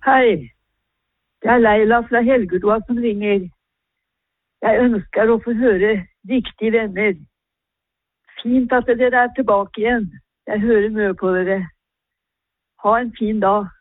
Hei, det Leila fra Helgedoa som ringer. Jeg ønsker å få høre Riktige venner. Fint at dere tilbake igjen. Jeg hører mye på dere. Ha en fin dag.